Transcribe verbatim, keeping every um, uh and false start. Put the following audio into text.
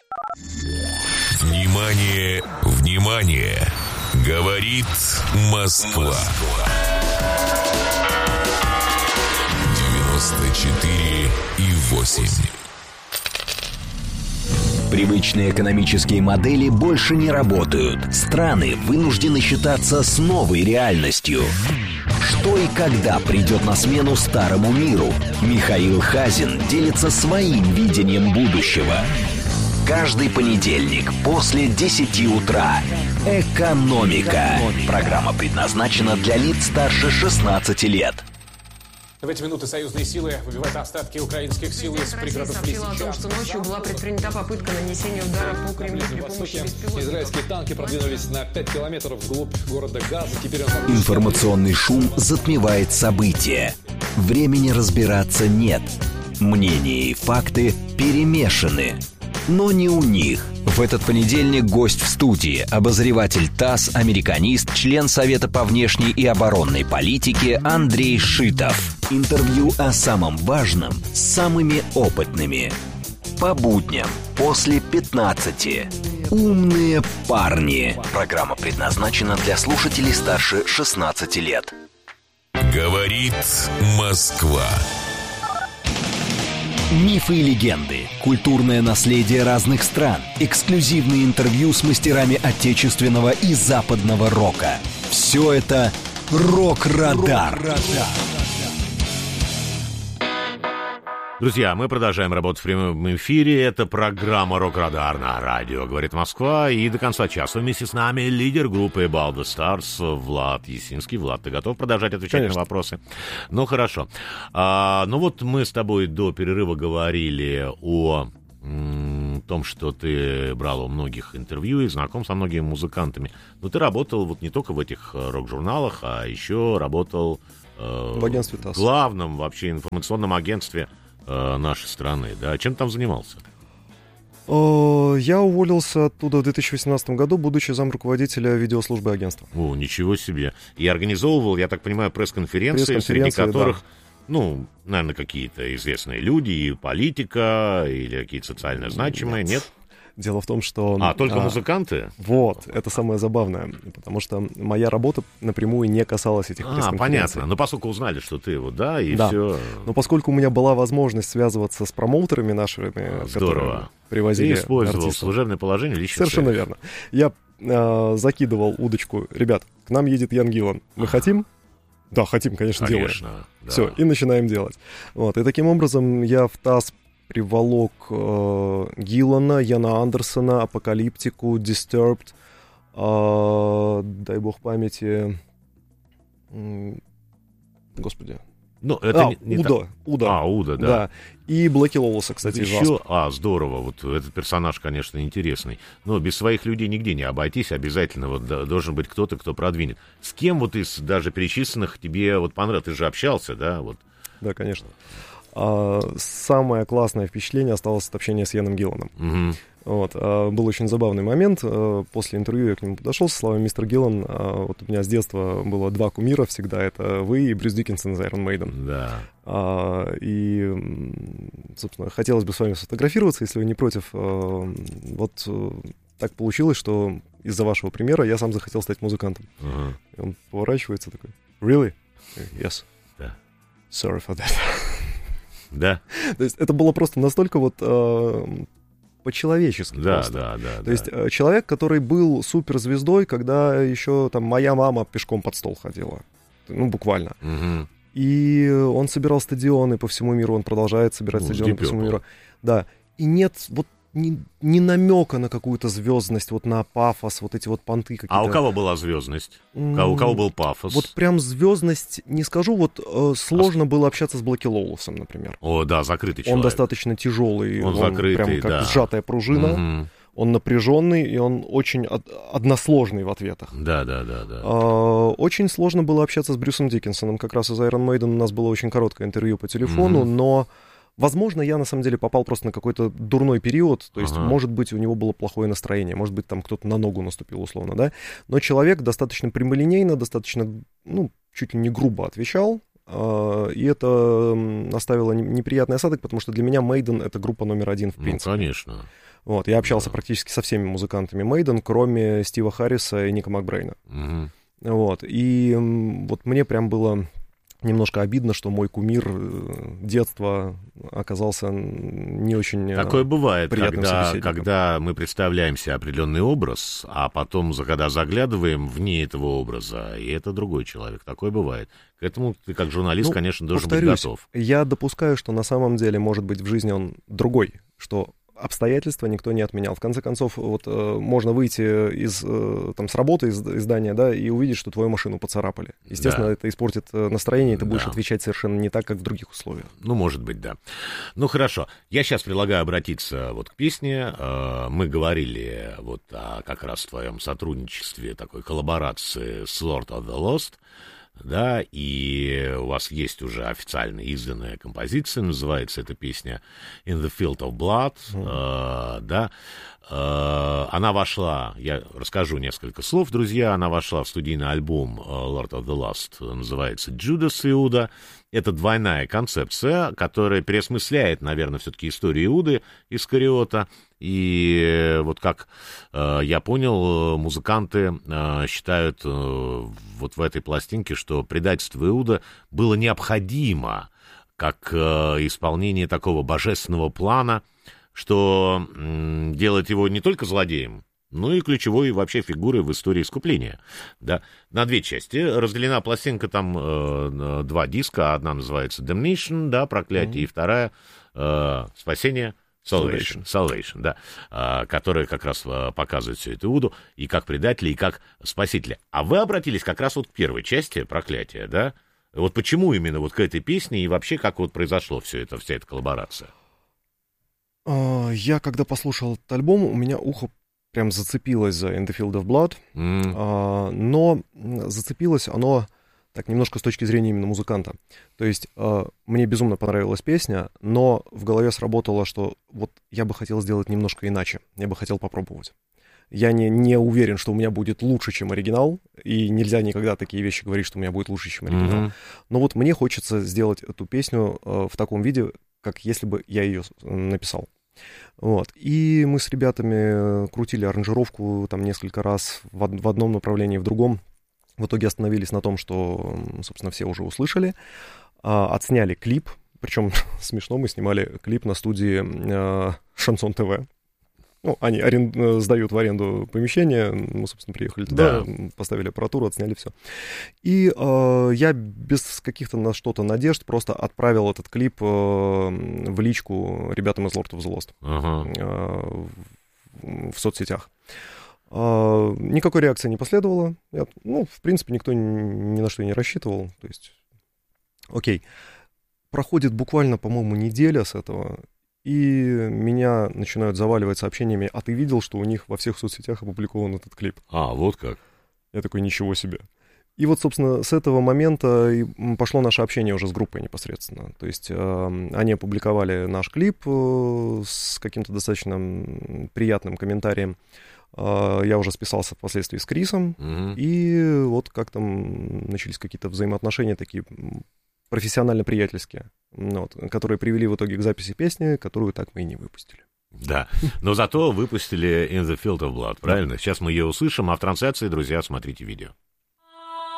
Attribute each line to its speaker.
Speaker 1: Внимание, внимание! Говорит Москва. девяносто четыре и восемь.
Speaker 2: Привычные экономические модели больше не работают. Страны вынуждены считаться с новой реальностью. Что и когда придет на смену старому миру? Михаил Хазин делится своим видением будущего. Каждый понедельник после десяти утра. «Экономика». Программа предназначена для лиц старше шестнадцати лет.
Speaker 3: В эти минуты союзные силы выбивают остатки украинских сил из пригородов
Speaker 4: сообщила о том, что ночью была предпринята попытка нанесения удара по Кремлю при помощи беспилотников.
Speaker 5: Израильские танки продвинулись на пять километров вглубь города Газа. Теперь он...
Speaker 2: Информационный шум затмевает события. Времени разбираться нет. Мнения и факты перемешаны. Но не у них. В этот понедельник гость в студии, обозреватель ТАСС, американист, член Совета по внешней и оборонной политике Андрей Шитов. Интервью о самом важном с самыми опытными. По будням после пятнадцати. «Умные парни». Программа предназначена для слушателей старше шестнадцати лет.
Speaker 1: Говорит Москва.
Speaker 2: Мифы и легенды, культурное наследие разных стран, эксклюзивные интервью с мастерами отечественного и западного рока. Все это «Рок-Радар».
Speaker 6: Друзья, мы продолжаем работать в прямом эфире. Это программа «Рок-Радар» на радио «Говорит Москва». И до конца часа вместе с нами лидер группы About the Stars Влад Ясинский. Влад, ты готов продолжать отвечать Конечно. на вопросы? Ну, хорошо. А, ну вот мы с тобой до перерыва говорили о м, том, что ты брал у многих интервью и знаком со многими музыкантами. Но ты работал вот не только в этих рок-журналах, а еще работал э,
Speaker 7: в агентстве ТАСС.
Speaker 6: В главном вообще информационном агентстве нашей страны, да? Чем там занимался?
Speaker 7: Я уволился оттуда в две тысячи восемнадцатом году, будучи замруководителя видеослужбы агентства.
Speaker 6: О, ничего себе. И организовывал, я так понимаю, пресс-конференции, среди которых, да. ну, наверное, какие-то известные люди, и политика, или какие-то социально значимые, нет? нет?
Speaker 7: Дело в том, что...
Speaker 6: А, только
Speaker 7: а,
Speaker 6: музыканты?
Speaker 7: Вот, это самое забавное, потому что моя работа напрямую не касалась этих пресс-конференций.
Speaker 6: А, понятно, но поскольку узнали, что ты вот, да, и
Speaker 7: да.
Speaker 6: все...
Speaker 7: Но поскольку у меня была возможность связываться с промоутерами нашими,
Speaker 6: Здорово.
Speaker 7: которые привозили
Speaker 6: Ты использовал
Speaker 7: артистов.
Speaker 6: служебное положение лично.
Speaker 7: Совершенно цель. верно. Я э, закидывал удочку, ребят, к нам едет Ян Гиллан, мы хотим? Да, хотим, конечно,
Speaker 6: конечно
Speaker 7: делаем.
Speaker 6: Да.
Speaker 7: Все, и начинаем делать. Вот, и таким образом я в ТАСС приволок э, Гиллана, Яна Андерсона, Апокалиптику, Disturbed, э, дай бог памяти, э, господи.
Speaker 6: Ну, это
Speaker 7: а,
Speaker 6: не, не
Speaker 7: Уда,
Speaker 6: так...
Speaker 7: Уда.
Speaker 6: А, Уда, да.
Speaker 7: да. И Блэки Лоулоса, кстати, из
Speaker 6: Еще... А, здорово. Вот этот персонаж, конечно, интересный. Но без своих людей нигде не обойтись. Обязательно вот должен быть кто-то, кто продвинет. С кем вот из даже перечисленных тебе вот понравилось? Ты же общался, да? Вот.
Speaker 7: Да, конечно. А, самое классное впечатление осталось от общения с Яном Гилланом.
Speaker 6: Угу.
Speaker 7: Вот, а, был очень забавный момент. А, после интервью я к нему подошел со словами: мистер Гиллан, а, вот у меня с детства было два кумира всегда. Это вы и Брюс Диккенсон из Iron Maiden.
Speaker 6: Да.
Speaker 7: А, и, собственно, хотелось бы с вами сфотографироваться, если вы не против. А, вот так получилось, что из-за вашего примера я сам захотел стать музыкантом.
Speaker 6: Угу.
Speaker 7: И он поворачивается такой: Really? Yes.
Speaker 6: Да.
Speaker 7: Sorry for that.
Speaker 6: Да.
Speaker 7: То есть это было просто настолько вот э, по-человечески.
Speaker 6: Да,
Speaker 7: просто.
Speaker 6: да, да.
Speaker 7: То
Speaker 6: да.
Speaker 7: есть э, человек, который был суперзвездой, когда еще там моя мама пешком под стол ходила. Ну, буквально.
Speaker 6: Угу.
Speaker 7: И он собирал стадионы по всему миру, он продолжает собирать ну, стадионы по всему миру. Да. И нет вот ни, ни намека на какую-то звездность, вот на пафос, вот эти вот понты какие-то.
Speaker 6: А у кого была звездность? Mm, у кого был пафос?
Speaker 7: Вот прям звездность, не скажу, вот э, сложно а... было общаться с Блэки Лоулосом, например.
Speaker 6: О, да, закрытый человек.
Speaker 7: Он достаточно тяжелый,
Speaker 6: он,
Speaker 7: он
Speaker 6: закрытый,
Speaker 7: прям как
Speaker 6: да.
Speaker 7: сжатая пружина, mm-hmm. он напряженный, и он очень од- односложный в ответах.
Speaker 6: Да, да, да, да.
Speaker 7: А, очень сложно было общаться с Брюсом Диккенсоном, как раз из Iron Maiden у нас было очень короткое интервью по телефону, mm-hmm. но... Возможно, я на самом деле попал просто на какой-то дурной период, то есть, ага. может быть, у него было плохое настроение, может быть, там кто-то на ногу наступил условно, да, но человек достаточно прямолинейно, достаточно, ну, чуть ли не грубо отвечал, э, и это оставило неприятный осадок, потому что для меня Maiden — это группа номер один в принципе.
Speaker 6: Ну, конечно.
Speaker 7: Вот, я общался практически со всеми музыкантами Maiden, кроме Стива Харриса и Ника Макбрейна.
Speaker 6: Угу.
Speaker 7: Вот, и вот мне прям было немножко обидно, что мой кумир детства оказался не очень
Speaker 6: Такое бывает,
Speaker 7: приятным
Speaker 6: когда,
Speaker 7: собеседником.
Speaker 6: когда мы представляем себе определенный образ, а потом, когда заглядываем вне этого образа, и это другой человек. Такое бывает. К этому ты, как журналист,
Speaker 7: Ну,
Speaker 6: конечно, должен
Speaker 7: повторюсь,
Speaker 6: быть готов.
Speaker 7: Я допускаю, что на самом деле, может быть, в жизни он другой, что обстоятельства никто не отменял. В конце концов, вот э, можно выйти из, э, там, с работы, из, из здания, да, и увидеть, что твою машину поцарапали. Естественно,
Speaker 6: Да.
Speaker 7: это испортит настроение, и ты будешь
Speaker 6: Да.
Speaker 7: отвечать совершенно не так, как в других условиях.
Speaker 6: Ну, может быть, да. Ну, хорошо. Я сейчас предлагаю обратиться вот к песне. Э, Мы говорили вот о как раз твоем сотрудничестве, такой коллаборации с Lord of the Lost. Да, и у вас есть уже официально изданная композиция, называется эта песня «In the Field of Blood», mm. э, да, э, она вошла, я расскажу несколько слов, друзья, она вошла в студийный альбом «Lord of the Lost», называется «Judas Иуда». Это двойная концепция, которая переосмысляет, наверное, все-таки историю Иуды Искариота. И вот как э, я понял, музыканты э, считают э, вот в этой пластинке, что предательство Иуда было необходимо как э, исполнение такого божественного плана, что э, делает его не только злодеем, ну и ключевой вообще фигурой в истории искупления. Да. На две части разделена пластинка, там э, два диска. Одна называется Damnation, да, проклятие, mm-hmm. и вторая э, Спасение, Salvation, Salvation, да, э, которая как раз э, показывает всю эту Иуду и как предателя, и как спасителя. А вы обратились как раз вот к первой части проклятия, да? Вот почему именно вот к этой песне и вообще как вот произошло все это, вся эта коллаборация?
Speaker 7: Я когда послушал этот альбом, у меня ухо прям зацепилось за In the Field of Blood, mm. а, но зацепилось оно так немножко с точки зрения именно музыканта. То есть а, мне безумно понравилась песня, но в голове сработало, что вот я бы хотел сделать немножко иначе, я бы хотел попробовать. Я не, не уверен, что у меня будет лучше, чем оригинал, и нельзя никогда такие вещи говорить, что у меня будет лучше, чем оригинал. Mm-hmm. Но вот мне хочется сделать эту песню а, в таком виде, как если бы я ее написал. Вот. И мы с ребятами крутили аранжировку там несколько раз в, од- в одном направлении, в другом. В итоге остановились на том, что, собственно, все уже услышали. А, отсняли клип. Причем смешно, мы снимали клип на студии а, Шансон ТВ. Ну, они арен... сдают в аренду помещение. Мы, собственно, приехали туда, да. Поставили аппаратуру, отсняли все. И э, я без каких-то на что-то надежд просто отправил этот клип э, в личку ребятам из Lord of the Lost uh-huh. э, в, в соцсетях. Э, никакой реакции не последовало. Я, ну, в принципе, никто ни, ни на что и не рассчитывал. То есть, окей. Проходит буквально, по-моему, неделя с этого. И меня начинают заваливать сообщениями: а ты видел, что у них во всех соцсетях опубликован этот клип?
Speaker 6: А, вот как.
Speaker 7: Я такой: ничего себе. И вот, собственно, с этого момента и пошло наше общение уже с группой непосредственно. То есть э, они опубликовали наш клип э, с каким-то достаточно приятным комментарием. Э, я уже списался впоследствии с Крисом. Mm-hmm. И вот как там начались какие-то взаимоотношения такие профессионально-приятельские, вот, которые привели в итоге к записи песни, которую так мы и не выпустили.
Speaker 6: Да, но зато выпустили In the Field of Blood, правильно? Сейчас мы ее услышим, а в трансляции, друзья, смотрите видео.